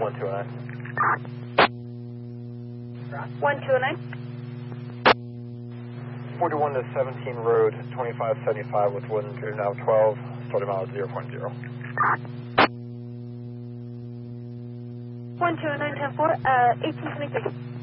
129. 41 to 17 road, 2575 with wind now 12, starting mile 0.0. 129, 10-4, 1823.